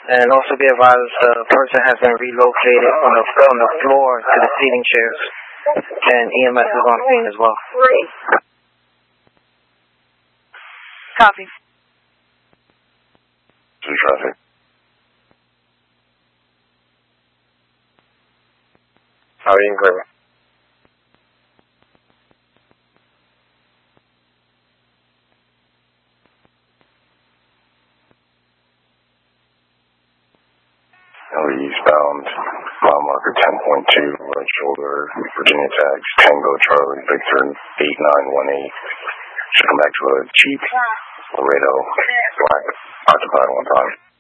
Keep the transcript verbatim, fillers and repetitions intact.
And also be advised the person has been relocated on the on the floor to the seating chairs. And E M S is on scene as well. Copy. Two traffic. How are you in clear? Eastbound, mile marker ten point two, right shoulder, Virginia tags, Tango Charlie, Victor eight nine one eight. Should come back to a Jeep, Laredo, black, occupied one time.